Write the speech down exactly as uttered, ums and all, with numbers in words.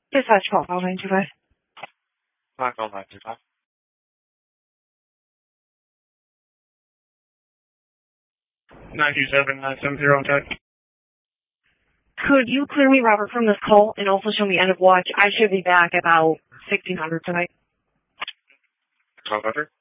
Dispatch call, call nine two five. Five call nine two five. Nine two seven nine seven zero on check. Could you clear me, Robert, from this call and also show me end of watch? I should be back about sixteen hundred tonight. Twelve hundred.